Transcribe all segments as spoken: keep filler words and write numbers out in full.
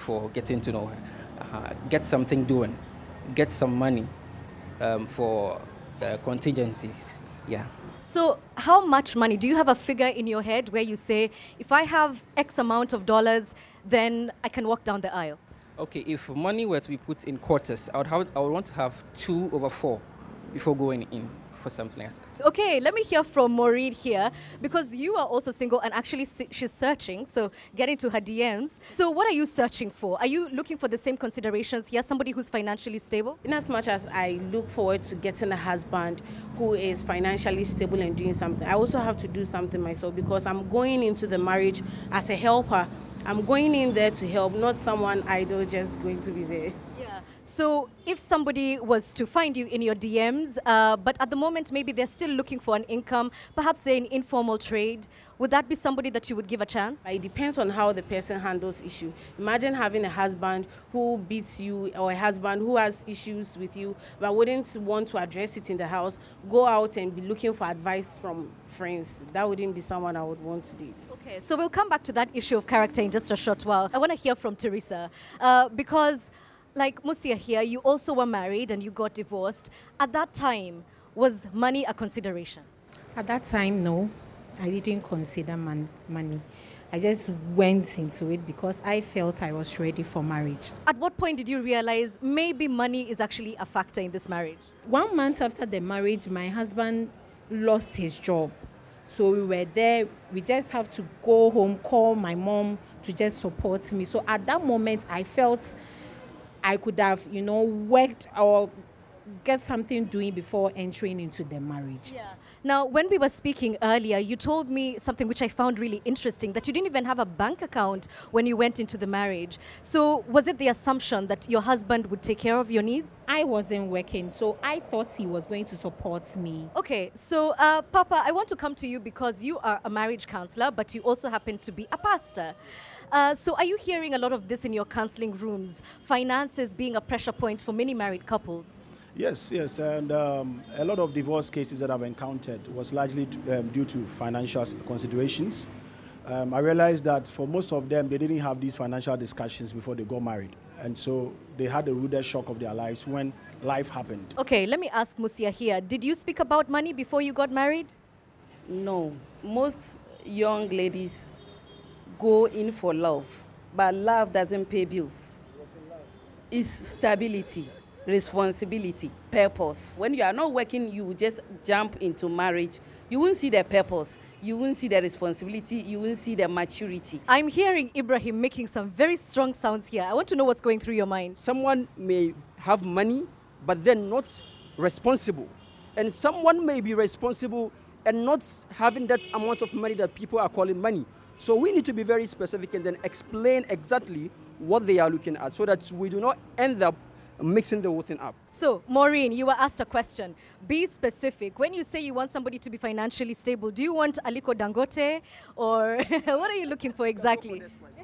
before getting to know her. Uh-huh. Get something doing, get some money um, for uh, contingencies. Yeah. So how much money? Do you have a figure in your head where you say, if I have X amount of dollars, then I can walk down the aisle? Okay, if money were to be put in quarters, I would, have, I would want to have two over four before going in for something like that. Okay, let me hear from Maureen here, because you are also single and actually si- she's searching, so get into her D Ms. So what are you searching for? Are you looking for the same considerations here, somebody who's financially stable? In as much as I look forward to getting a husband who is financially stable and doing something, I also have to do something myself, because I'm going into the marriage as a helper. I'm going in there to help, not someone idle just going to be there. Yeah. So if somebody was to find you in your D Ms, uh, but at the moment maybe they're still looking for an income, perhaps say an informal trade, would that be somebody that you would give a chance? It depends on how the person handles issue. Imagine having a husband who beats you, or a husband who has issues with you but wouldn't want to address it in the house, go out and be looking for advice from friends. That wouldn't be someone I would want to date. Okay, so we'll come back to that issue of character in just a short while. I want to hear from Teresa, uh, because like Musia here, you also were married and you got divorced. At that time, was money a consideration? At that time, no. I didn't consider man- money. I just went into it because I felt I was ready for marriage. At what point did you realize maybe money is actually a factor in this marriage? One month after the marriage, my husband lost his job. So we were there. We just have to go home, call my mom to just support me. So at that moment, I felt I could have, you know, worked or get something doing before entering into the marriage. Yeah. Now, when we were speaking earlier, you told me something which I found really interesting, that you didn't even have a bank account when you went into the marriage. So was it the assumption that your husband would take care of your needs? I wasn't working, so I thought he was going to support me. Okay, so uh, Papa, I want to come to you because you are a marriage counselor, but you also happen to be a pastor. Uh, so are you hearing a lot of this in your counseling rooms, finances being a pressure point for many married couples? Yes, yes, and um, a lot of divorce cases that I've encountered was largely t- um, due to financial considerations. Um, I realized that for most of them, they didn't have these financial discussions before they got married. And so they had the rudest shock of their lives when life happened. Okay, let me ask Musia here. Did you speak about money before you got married? No. Most young ladies go in for love, but love doesn't pay bills. It's stability, responsibility, purpose. When you are not working, you just jump into marriage. You won't see the purpose. You won't see the responsibility. You won't see the maturity. I'm hearing Ibrahim making some very strong sounds here. I want to know what's going through your mind. Someone may have money, but then not responsible. And someone may be responsible and not having that amount of money that people are calling money. So we need to be very specific and then explain exactly what they are looking at so that we do not end up mixing the whole thing up. So, Maureen, you were asked a question. Be specific. When you say you want somebody to be financially stable, do you want Aliko Dangote, or what are you looking for exactly?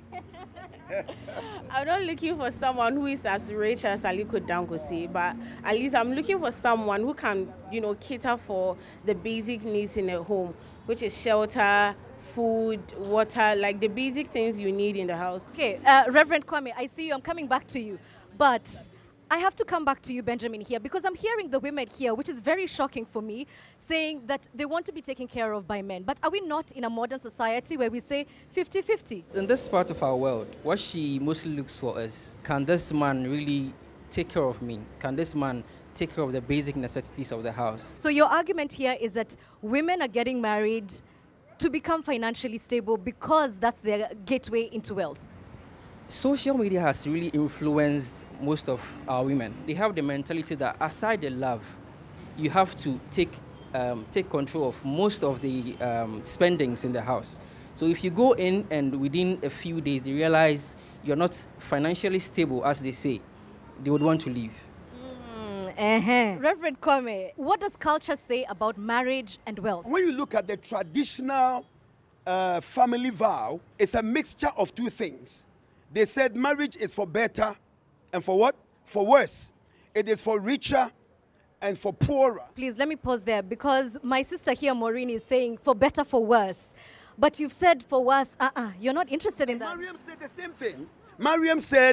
I'm not looking for someone who is as rich as Aliko Dangote, but at least I'm looking for someone who can, you know, cater for the basic needs in a home, which is shelter, food, water, like the basic things you need in the house. Okay, uh, Reverend Kwame, I see you. I'm coming back to you. But I have to come back to you, Benjamin, here, because I'm hearing the women here, which is very shocking for me, saying that they want to be taken care of by men. But are we not in a modern society where we say fifty-fifty? In this part of our world, what she mostly looks for is, can this man really take care of me? Can this man take care of the basic necessities of the house? So your argument here is that women are getting married to become financially stable because that's their gateway into wealth. Social media has really influenced most of our women. They have the mentality that aside the love, you have to take um, take control of most of the um, spendings in the house. So if you go in and within a few days they realize you're not financially stable, as they say, they would want to leave. Mm, uh-huh. Reverend Kwame, what does culture say about marriage and wealth? When you look at the traditional uh, family vow, it's a mixture of two things. They said marriage is for better and for what? For worse. It is for richer and for poorer. Please, let me pause there, because my sister here, Maureen, is saying for better, for worse. But you've said for worse, uh-uh, you're not interested in that. Mariam said the same thing. Mariam said